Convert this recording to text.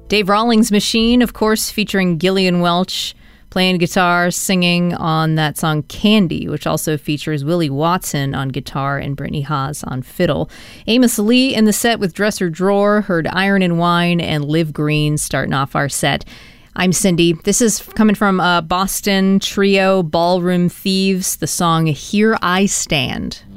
Dave Rawlings' Machine, of course, featuring Gillian Welch playing guitar, singing on that song Candy, which also features Willie Watson on guitar and Brittany Haas on fiddle. Amos Lee in the set with Dresser Drawer, heard Iron and Wine and Live Green starting off our set. I'm Cindy. This is coming from Boston trio Ballroom Thieves, the song Here I Stand.